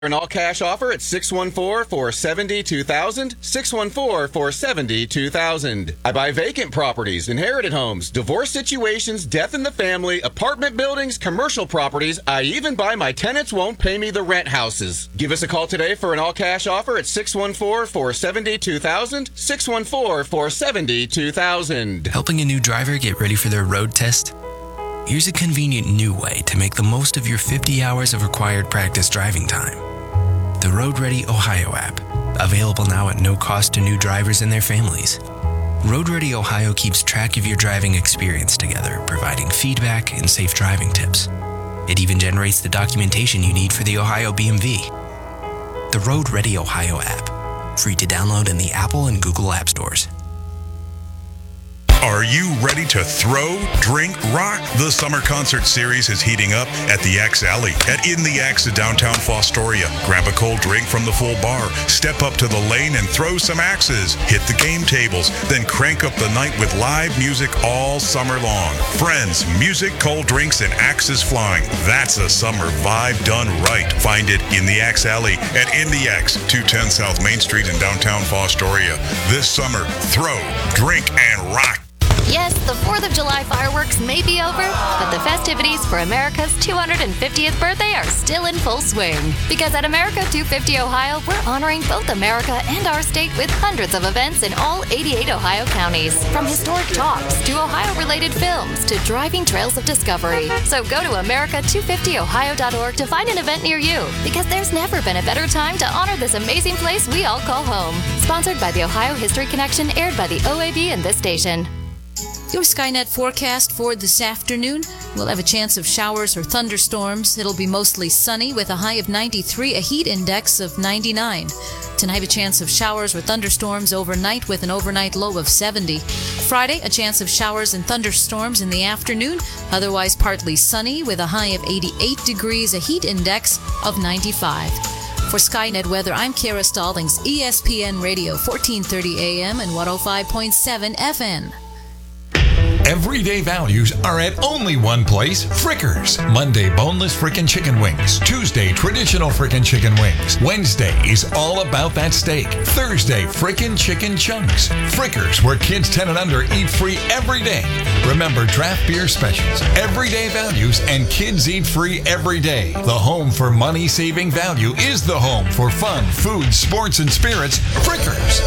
An all-cash offer at 614-470-2000, 614-470-2000. I buy vacant properties, inherited homes, divorce situations, death in the family, apartment buildings, commercial properties. I even buy my tenants won't pay me the rent houses. Give us a call today for an all-cash offer at 614-470-2000, 614-470-2000. Helping a new driver get ready for their road test? Here's a convenient new way to make the most of your 50 hours of required practice driving time. The Road Ready Ohio app, available now at no cost to new drivers and their families. Road Ready Ohio keeps track of your driving experience together, providing feedback and safe driving tips. It even generates the documentation you need for the Ohio BMV. The Road Ready Ohio app, free to download in the Apple and Google App Stores. Are you ready to throw, drink, rock? The summer concert series is heating up at the Axe Alley at In the Axe in downtown Fostoria. Grab a cold drink from the full bar, step up to the lane and throw some axes, hit the game tables, then crank up the night with live music all summer long. Friends, music, cold drinks, and axes flying. That's a summer vibe done right. Find it in the Axe Alley at In the Axe, 210 South Main Street in downtown Fostoria. This summer, throw, drink, and rock. Yes, the 4th of July fireworks may be over, but the festivities for America's 250th birthday are still in full swing. Because at America 250 Ohio, we're honoring both America and our state with hundreds of events in all 88 Ohio counties. From historic talks to Ohio-related films to driving trails of discovery. So go to america250ohio.org to find an event near you. Because there's never been a better time to honor this amazing place we all call home. Sponsored by the Ohio History Connection, aired by the OAB and this station. Your Skynet forecast for this afternoon. We'll have a chance of showers or thunderstorms. It'll be mostly sunny with a high of 93, a heat index of 99. Tonight, a chance of showers or thunderstorms overnight with an overnight low of 70. Friday, a chance of showers and thunderstorms in the afternoon. Otherwise, partly sunny with a high of 88 degrees, a heat index of 95. For Skynet Weather, I'm Kara Stallings, ESPN Radio, 1430 AM and 105.7 FM. Everyday values are at only one place, Frickers. Monday, boneless frickin' chicken wings. Tuesday, traditional frickin' chicken wings. Wednesday is all about that steak. Thursday, frickin' chicken chunks. Frickers, where kids 10 and under eat free every day. Remember, draft beer specials, everyday values, and kids eat free every day. The home for money-saving value is the home for fun, food, sports, and spirits, Frickers.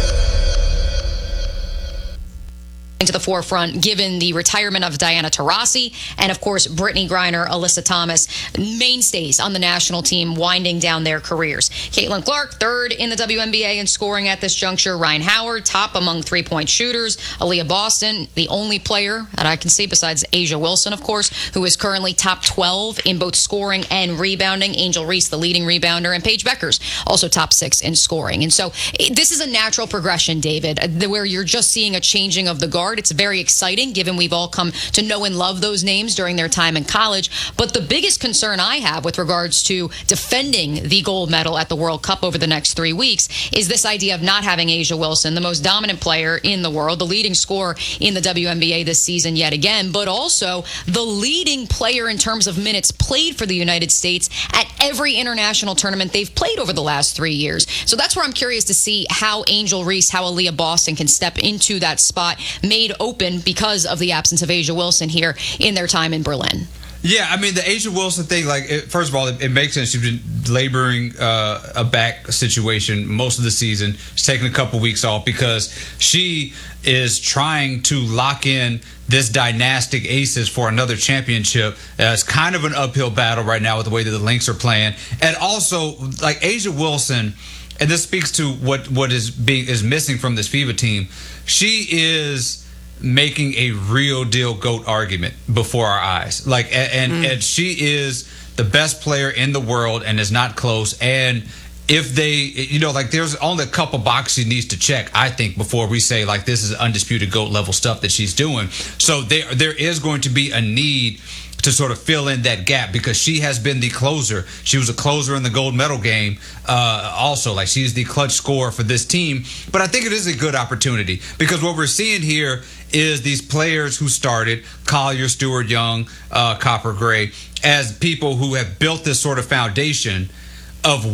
Into the forefront given the retirement of Diana Taurasi and, of course, Brittany Griner, Alyssa Thomas, mainstays on the national team winding down their careers. Caitlin Clark, third in the WNBA in scoring at this juncture. Ryan Howard, top among three-point shooters. Aaliyah Boston, the only player that I can see besides A'ja Wilson, of course, who is currently top 12 in both scoring and rebounding. Angel Reese, the leading rebounder, and Paige Beckers, also top 6 in scoring. And so this is a natural progression, David, where you're just seeing a changing of the guard. It's very exciting, given we've all come to know and love those names during their time in college. But the biggest concern I have with regards to defending the gold medal at the World Cup over the next 3 weeks is this idea of not having A'ja Wilson, the most dominant player in the world, the leading scorer in the WNBA this season yet again, but also the leading player in terms of minutes played for the United States at every international tournament they've played over the last 3 years. So that's where I'm curious to see how Angel Reese, how Aaliyah Boston can step into that spot made open because of the absence of A'ja Wilson here in their time in Berlin. Yeah, I mean, the A'ja Wilson thing, first of all, it makes sense. She's been laboring a back situation most of the season. She's taking a couple weeks off because she is trying to lock in this dynastic Aces for another championship. It's kind of an uphill battle right now with the way that the Lynx are playing. And also, like, A'ja Wilson, and this speaks to what is missing from this FIBA team, she is making a real deal GOAT argument before our eyes. And she is the best player in the world and is not close. And if they, there's only a couple boxes she needs to check, I think, before we say, this is undisputed GOAT level stuff that she's doing. So there is going to be a need to sort of fill in that gap because she has been the closer. She was a closer in the gold medal game also. She's the clutch scorer for this team. But I think it is a good opportunity because what we're seeing here is these players who started, Collier, Stewart Young, Copper Gray, as people who have built this sort of foundation of